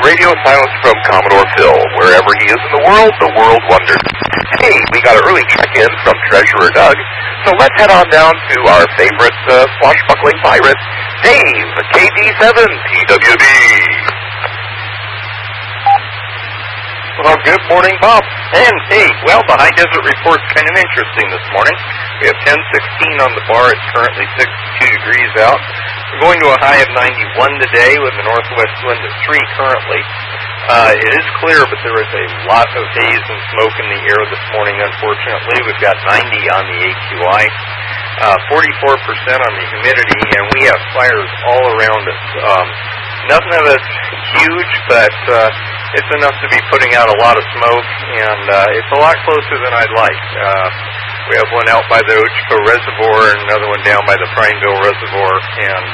radio silence from Commodore Phil. Wherever he is in the world wonders. Hey, we got an early check-in from Treasurer Doug, so let's head on down to our favorite swashbuckling pirate, Dave, KD7 TWB. Well, good morning, Bob. And Dave, well, the High Desert Report's kind of interesting this morning. We have 10:16 on the bar. It's currently 62 degrees out. We're going to a high of 91 today with a northwest wind of 3 currently. It is clear, but there is a lot of haze and smoke in the air this morning, unfortunately. We've got 90 on the AQI, 44% on the humidity, and we have fires all around us. Nothing of it's huge, but it's enough to be putting out a lot of smoke, and it's a lot closer than I'd like. We have one out by the Ochiko Reservoir and another one down by the Prineville Reservoir, and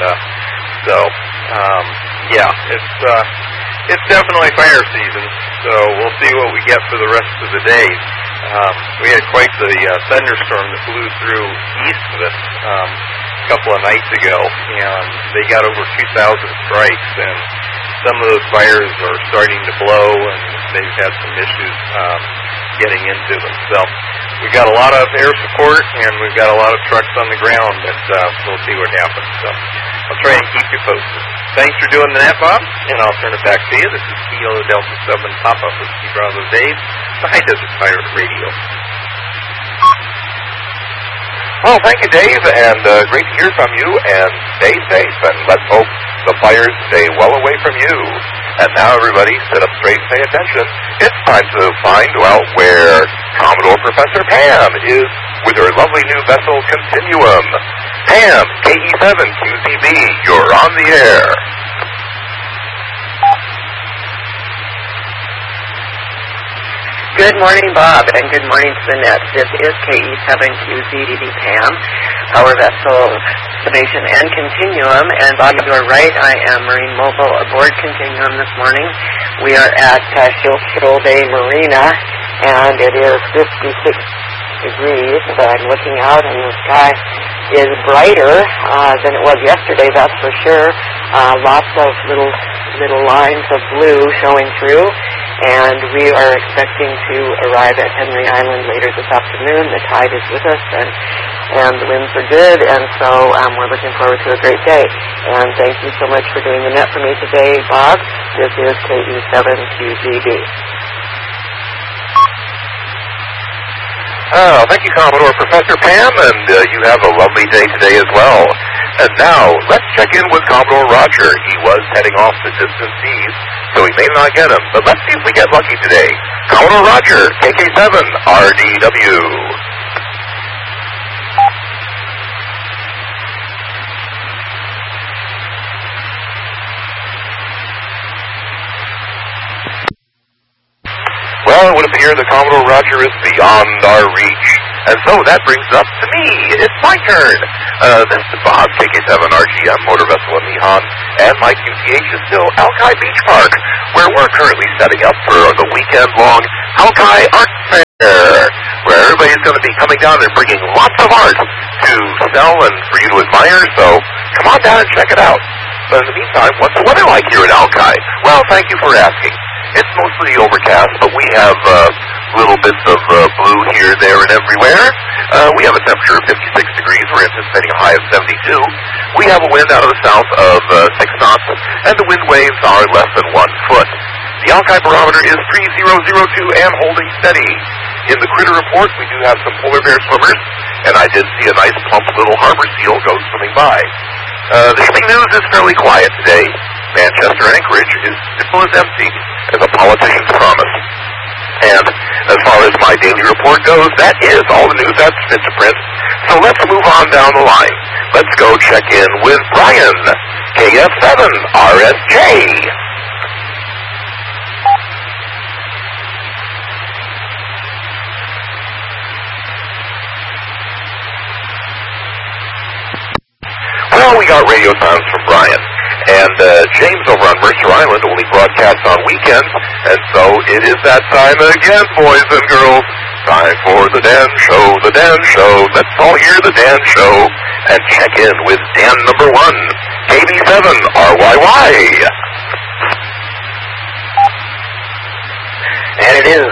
it's definitely fire season, so we'll see what we get for the rest of the day. We had quite the thunderstorm that blew through east of us a couple of nights ago, and they got over 2,000 strikes, and some of those fires are starting to blow, and they've had some issues getting into them. So we've got a lot of air support, and we've got a lot of trucks on the ground, but we'll see what happens. So I'll try and keep you posted. Thanks for doing the net, Bob, and I'll turn it back to you. This is Kilo Delta 7 Papa Whiskey Bravo Dave, the High Desert Pirate Radio. Well, thank you, Dave, and great to hear from you, and stay safe, and let's hope the fires stay well away from you. And now, everybody, sit up straight and pay attention. It's time to find out where Commodore Professor Pam is with her lovely new vessel, Continuum. Pam, KE7QZB, you're on the air. Good morning, Bob, and good morning to the net. This is KE7QZB Pam, our vessel Summation and Continuum. And Bob, you are right, I am Marine Mobile aboard Continuum this morning. We are at Shoal Bay Marina, and it is 56 degrees. I'm looking out, and the sky is brighter than it was yesterday, that's for sure. Lots of little lines of blue showing through. And we are expecting to arrive at Henry Island later this afternoon. The tide is with us, and the winds are good, and so we're looking forward to a great day. And thank you so much for doing the net for me today, Bob. This is KE7QZB. Thank you, Commodore Professor Pam, and you have a lovely day today as well. And now, let's check in with Commodore Roger. He was heading off to distant seas, so we may not get him, but let's see if we get lucky today. Commodore Roger, KK7, RDW. Well, it would appear that Commodore Roger is beyond our reach. And so that brings up to me. It's my turn. This is Bob, KK7RGM, motor vessel in Nihon, and my QTH is still Alki Beach Park, where we're currently setting up for the weekend-long Alki Art Fair, where everybody's going to be coming down and bringing lots of art to sell and for you to admire, so come on down and check it out. But in the meantime, what's the weather like here in Alki? Well, thank you for asking. It's mostly overcast, but we have little bits of blue here, there, and everywhere. We have a temperature of 56 degrees. We're anticipating a high of 72. We have a wind out of the south of 6 knots, and the wind waves are less than 1 foot. The Alki barometer is 3002 and holding steady. In the critter report, we do have some polar bear swimmers, and I did see a nice plump little harbor seal go swimming by. The shipping news is fairly quiet today. Manchester Anchorage is still as empty as a politician's promise. And as far as my daily report goes, that is all the news that's fit to print. So let's move on down the line. Let's go check in with Brian, KF7 RSJ. Well, we got radio silence from Brian. And James over on Mercer Island only broadcasts on weekends, and so it is that time again, boys and girls. Time for the Dan Show, the Dan Show. Let's all hear the Dan Show and check in with Dan number 1, KB7 RYY.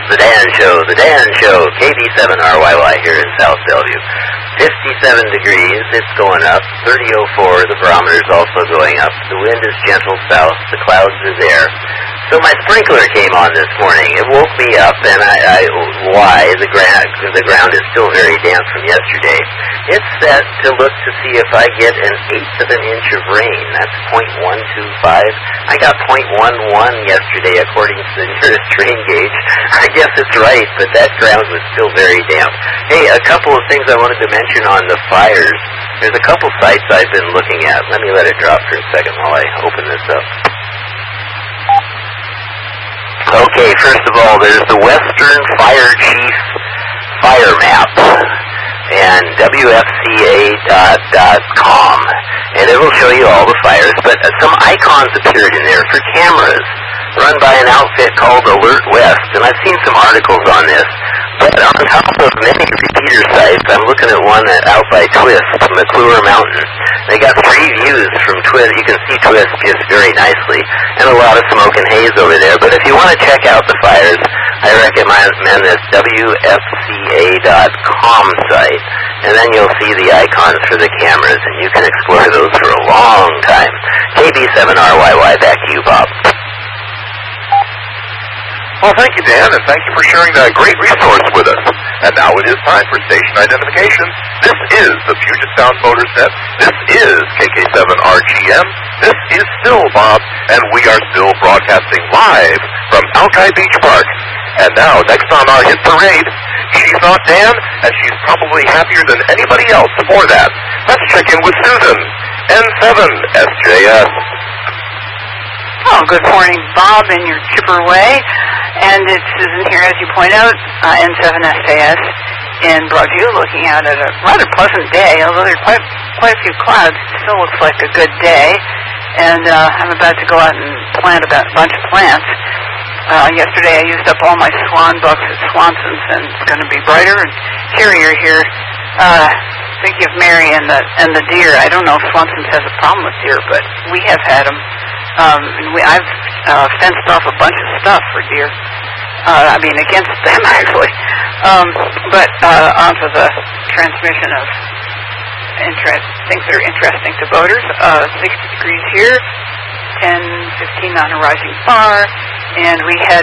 The Dan Show, KB7RYY here in South Bellevue. 57 degrees, it's going up. 3004, the barometer's also going up. The wind is gentle south, the clouds are there. So my sprinkler came on this morning. It woke me up, and why? The ground is still very damp from yesterday. It's set to look to see if I get an eighth of an inch of rain. That's 0.125. I got 0.11 yesterday, according to the nearest rain gauge. I guess it's right, but that ground was still very damp. Hey, a couple of things I wanted to mention on the fires. There's a couple sites I've been looking at. Let me let it drop for a second while I open this up. Okay, first of all, there's the Western Fire Chief Fire Map, and WFCA.com, and it will show you all the fires, but some icons appeared in there for cameras run by an outfit called Alert West, and I've seen some articles on this. But on top of many repeater sites, I'm looking at one out by Twist, McClure Mountain. They got 3 views from Twist. You can see Twist just very nicely, and a lot of smoke and haze over there. But if you want to check out the fires, I recommend this WFCA.com site, and then you'll see the icons for the cameras, and you can explore those for a long time. KB7RYY, back to you, Bob. Well, thank you, Dan, and thank you for sharing that great resource with us. And now it is time for station identification. This is the Puget Sound Motors Net. This is KK7RGM. This is still Bob, and we are still broadcasting live from Alki Beach Park. And now, next on our hit parade, she's not Dan, and she's probably happier than anybody else for that. Let's check in with Susan, N7SJS. Oh, good morning, Bob, in your chipper way. And it's Susan here, as you point out, N7SJS in Broadview, looking out at a rather pleasant day, although there are quite a few clouds. It still looks like a good day. And I'm about to go out and plant a bunch of plants. Yesterday I used up all my swan bucks at Swanson's, and it's going to be brighter and cheerier here. Thinking of Mary and the deer. I don't know if Swanson's has a problem with deer, but we have had them. I've fenced off a bunch of stuff for deer. Against them, actually. But onto the transmission of things that are interesting to boaters. 60 degrees here, 10-15 on a rising bar, and we had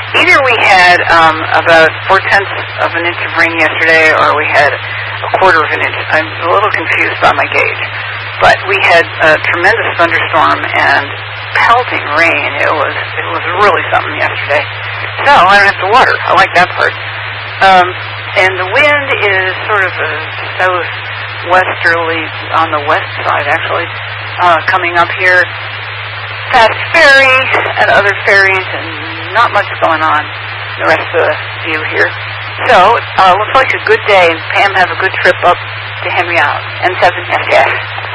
about 4/10 of an inch of rain yesterday, or we had a quarter of an inch. I'm a little confused by my gauge. But we had a tremendous thunderstorm and pelting rain. It was really something yesterday. So I don't have to water. I like that part. And the wind is sort of a southwesterly on the west side, actually, coming up here past ferry and other ferries, and not much going on the rest of the view here. So looks like a good day. Pam, have a good trip up to Henry Island. N7SJS.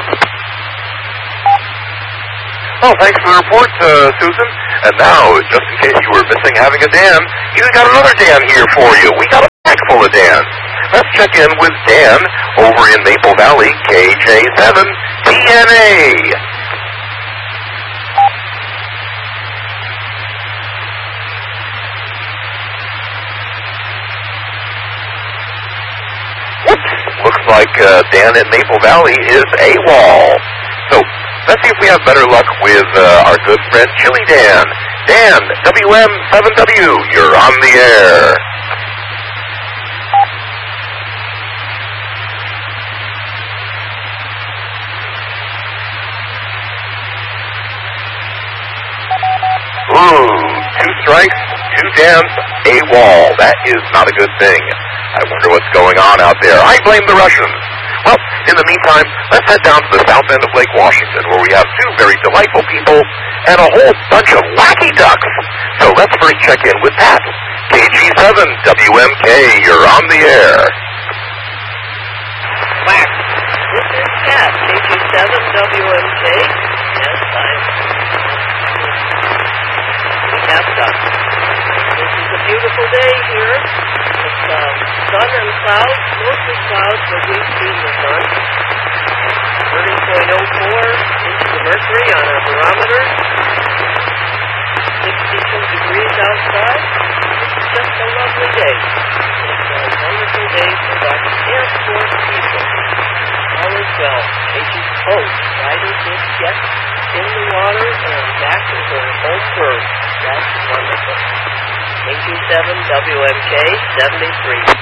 Oh, thanks for the report, Susan. And now, just in case you were missing having a Dan, you got another Dan here for you. We got a pack full of Dans. Let's check in with Dan over in Maple Valley, KJ7TNA. Whoops, looks like Dan in Maple Valley is AWOL. So, let's see if we have better luck with our good friend Chili Dan. Dan, WM7W, you're on the air. Ooh, 2 strikes, 2 Dans, AWOL. That is not a good thing. I wonder what's going on out there. I blame the Russians. Well, in the meantime, let's head down to the south end of Lake Washington, where we have 2 very delightful people and a whole bunch of wacky ducks. So let's first check in with Pat. KG7WMK, you're on the air. Whack. This is Pat, KG7WMK. Yes, we have ducks. This is a beautiful day here. It's sun and clouds, mostly clouds, but we've seen the sun. 30.04 inches of mercury on our barometer. 62 degrees outside. It's just a get in the water and back to their home berth. That's wonderful. KG7 WMK 73.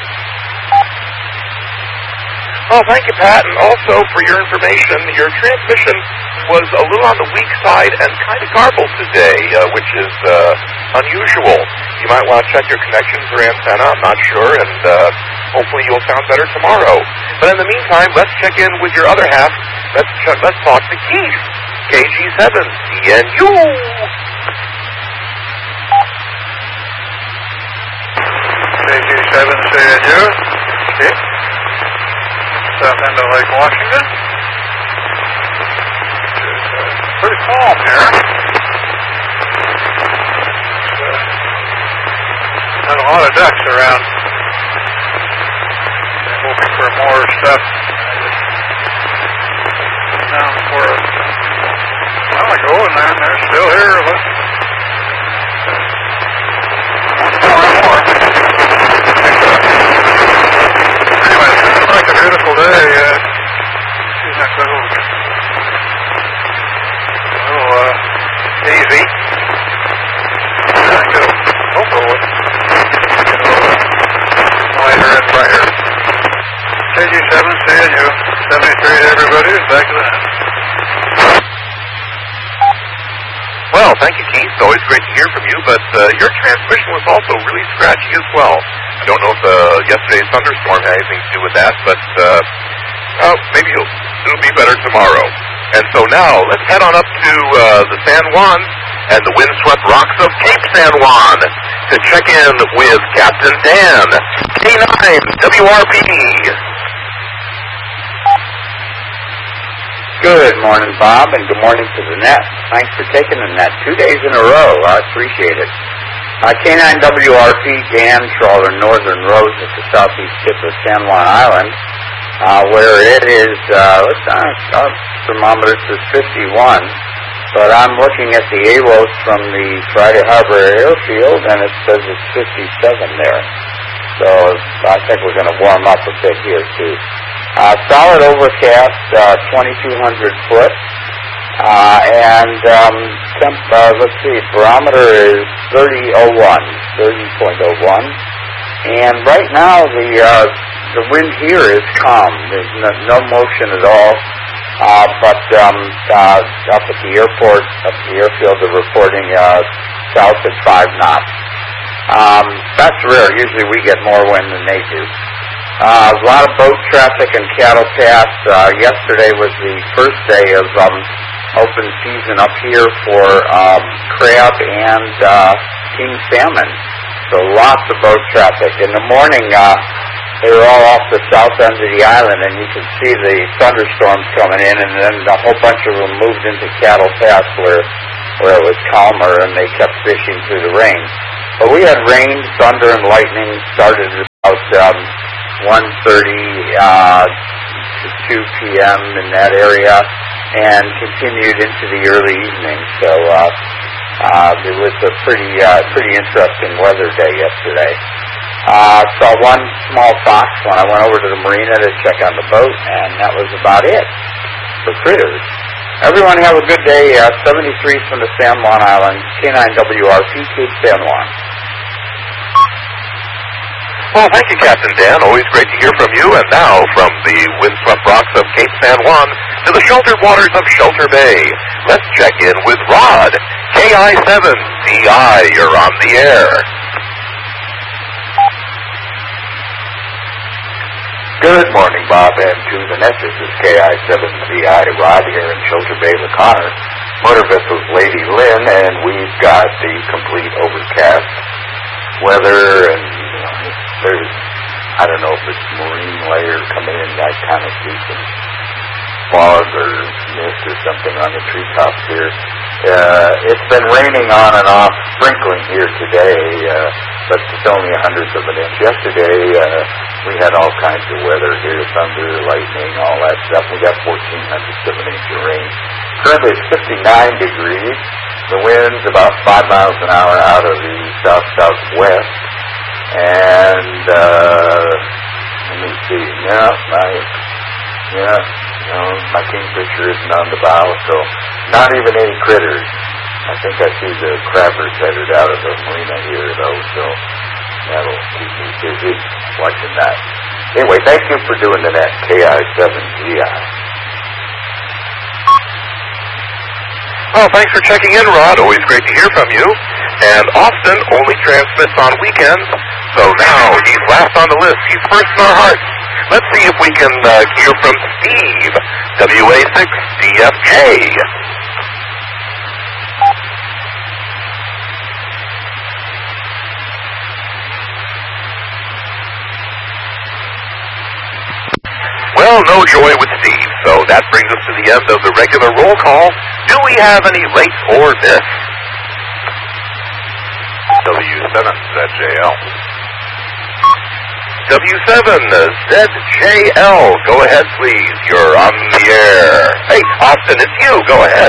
Oh, thank you, Pat. And also, for your information, your transmission was a little on the weak side and kind of garbled today, which is unusual. You might want to check your connections or antenna. I'm not sure, and hopefully you'll sound better tomorrow. But in the meantime, let's check in with your other half. Let's talk to Keith, KG7 CNU. KG7 CNU. Keith. South end of Lake Washington. It's pretty calm here. Had a lot of ducks around. They're hoping for more stuff. Down for a while ago, and then they're still here. More. Like a beautiful day, she's not a little easy. Hopefully, lighter and brighter. KG7, seeing you. 73 to everybody, back to the net. Well, thank you, Keith. It's always great to hear from you, but your transmission was also really scratchy as well. I don't know if yesterday's thunderstorm had anything to do with that, but maybe it'll be better tomorrow. And so now, let's head on up to the San Juan and the windswept rocks of Cape San Juan to check in with Captain Dan, K9 WRP. Good morning, Bob, and good morning to the net. Thanks for taking the net 2 days in a row. I appreciate it. K9WRP, Dan, trawler Northern Rose at the southeast tip of San Juan Island, where it is, our thermometer says 51, but I'm looking at the AROS from the Friday Harbor Airfield, and it says it's 57 there. So I think we're going to warm up a bit here, too. Solid overcast, 2,200 foot. Let's see, barometer is 30.01. And right now the wind here is calm. There's no motion at all. But up at the airport, up at the airfield, they're reporting south at 5 knots. That's rare. Usually we get more wind than they do. A lot of boat traffic and cattle pass. Yesterday was the first day of open season up here for crab and king salmon. So lots of boat traffic. In the morning, they were all off the south end of the island, and you could see the thunderstorms coming in, and then a whole bunch of them moved into Cattle Pass where it was calmer, and they kept fishing through the rain. But we had rain, thunder, and lightning. Started about 1:30 to 2 p.m. in that area, and continued into the early evening. So it was a pretty interesting weather day yesterday. Saw one small fox when I went over to the marina to check on the boat, and that was about it for critters. Everyone have a good day. 73 from the San Juan Islands, K9WRP, Cape San Juan. Well, thank you, Captain Dan. Always great to hear from you. And now, from the windswept rocks of Cape San Juan to the sheltered waters of Shelter Bay, let's check in with Rod, KI7DI. You're on the air. Good morning, Bob, and to the net. This is KI7DI, Rod here in Shelter Bay, LaConner. Motor vessel's Lady Lynn, and we've got the complete overcast weather, and there's, I don't know if it's marine layer coming in. I kind of see some fog or mist or something on the treetops here. It's been raining on and off, sprinkling here today, but it's only 100ths of an inch. Yesterday, we had all kinds of weather here, thunder, lightning, all that stuff. We got 1,400ths of an inch of rain. Currently it's 59 degrees. The wind's about 5 miles an hour out of the south-southwest. And, let me see, My kingfisher isn't on the bow, so not even any critters. I think I see the crabbers headed out of the marina here, though, so that'll keep me busy watching that. Anyway, thank you for doing the net, KI7GI. Well, thanks for checking in, Rod. Always great to hear from you. And Austin only transmits on weekends, so now he's last on the list. He's first in our hearts. Let's see if we can hear from Steve, WA6DFJ. Well, no joy with Steve, so that brings us to the end of the regular roll call. Do we have any late or miss? W7ZJL. W7ZJL, go ahead, please. You're on the air. Hey, Austin, it's you. Go ahead.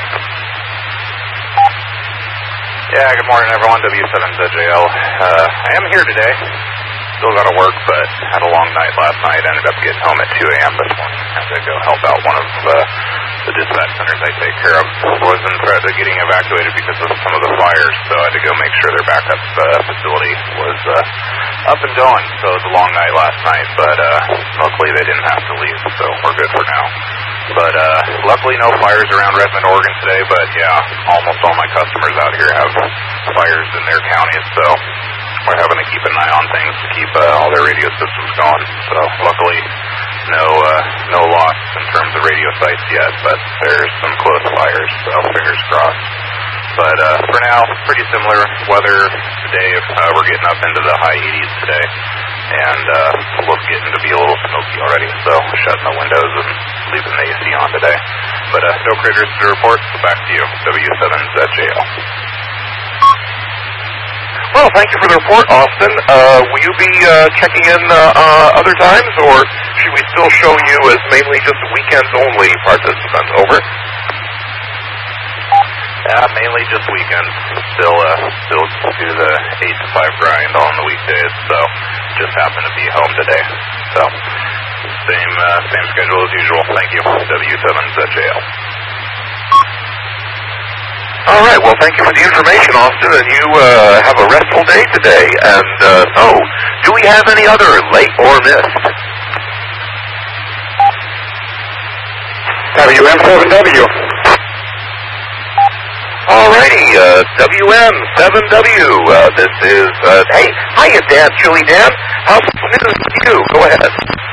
Yeah, good morning, everyone. W7ZJL. I am here today. Still got to work, but had a long night last night. Ended up getting home at 2 a.m. this morning. Had to go help out one of the dispatch centers I take care of. Was in threat of getting evacuated because of some of the fires, so I had to go make sure their backup facility was up and going. So it was a long night last night, but luckily they didn't have to leave, so we're good for now. But luckily no fires around Redmond, Oregon today, but yeah, almost all my customers out here have fires in their counties, so we're having to keep an eye on things to keep all their radio systems going. So luckily no loss in terms of radio sites yet, but there's some close fires, so fingers crossed. But for now, pretty similar weather today. We're getting up into the high 80s today, and it's getting to be a little smoky already, so shutting the windows and leaving the AC on today. But no critters to report, so back to you, W7ZJL. Well, thank you for the report, Austin. Will you be checking in other times, or should we still show you as mainly just a weekends-only participant? Over. Yeah, mainly just weekends. Still do the 8 to 5 grind on the weekdays, so just happen to be home today. So same schedule as usual. Thank you. W7ZJL. All right, well, thank you for the information, Austin, and you have a restful day today. And so, do we have any other late or missed? WM7W. All righty, WM7W. This is, hey, hiya, Dan, Chili Dan. How's news with you? Go ahead.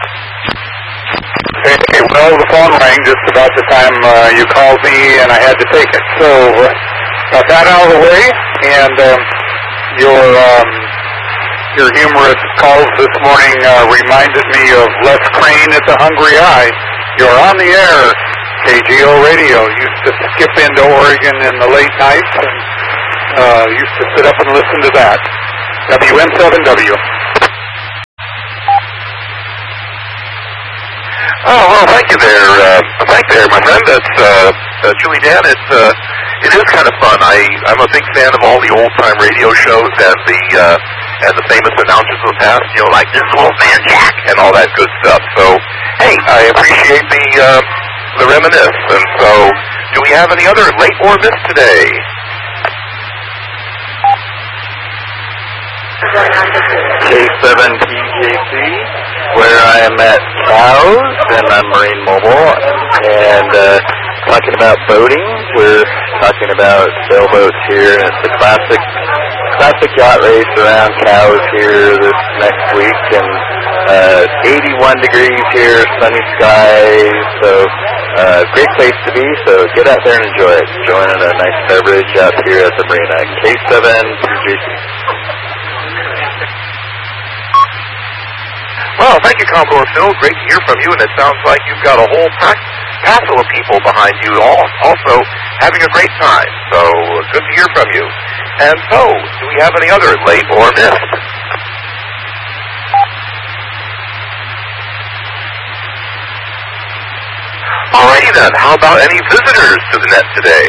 Hey, well, the phone rang just about the time you called me, and I had to take it. So, got that out of the way, and your humorous calls this morning reminded me of Les Crane at the Hungry Eye. You're on the air, KGO Radio. Used to skip into Oregon in the late nights, and used to sit up and listen to that. WM7W. Oh, well, thank you there, my friend. That's Julie Dan. It is kind of fun. I'm a big fan of all the old-time radio shows and the famous announcers of the past, like This Old Man Jack and all that good stuff. So, hey, I appreciate the reminisce. And so, do we have any other late or miss today? K7TJC, where I am at Cows, and I'm Marine Mobile, and talking about boating. We're talking about sailboats here, and it's a classic yacht race around Cows here this next week, and 81 degrees here, sunny skies, so great place to be, so get out there and enjoy it. Enjoying a nice beverage out here at the marina. K7TJC. Well, thank you, Commodore Phil. Great to hear from you, and it sounds like you've got a whole passel of people behind you all also having a great time. So, good to hear from you. And so, do we have any other late or missed? Alrighty then, how about any visitors to the net today?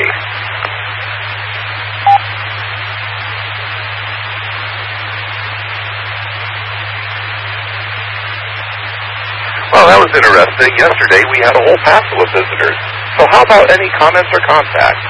Well, that was interesting. Yesterday we had a whole passel of visitors. So how about any comments or contacts?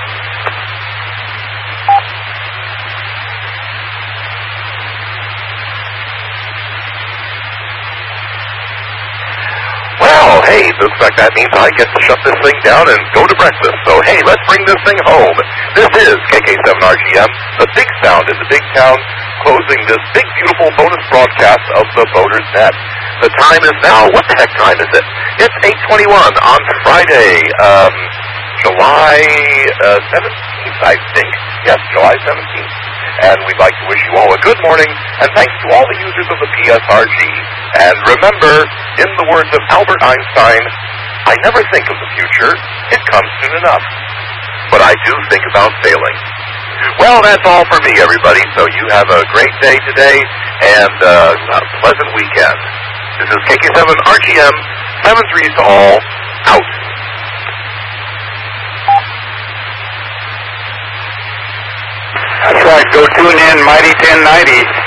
Well, hey, looks like that means I get to shut this thing down and go to breakfast. So, hey, let's bring this thing home. This is KK7RGM, the big sound in the big town, closing this big, beautiful bonus broadcast of the Boaters Net. The time is now, what the heck time is it? It's 8:21 on Friday, July 17th, I think. Yes, July 17th. And we'd like to wish you all a good morning, and thanks to all the users of the PSRG. And remember, in the words of Albert Einstein, I never think of the future, it comes soon enough. But I do think about failing. Well, that's all for me, everybody, so you have a great day today, and a pleasant weekend. This is KK7RGM, 7-3s to all, out. That's right. Go tune in, Mighty 1090.